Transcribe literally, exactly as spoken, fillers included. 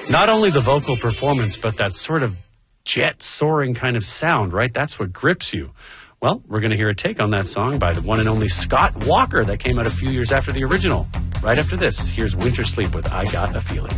Not only the vocal performance, but that sort of jet soaring kind of sound, right? That's what grips you. Well, we're going to hear a take on that song by the one and only Scott Walker that came out a few years after the original. Right after this, here's Winter Sleep with I Got a Feeling.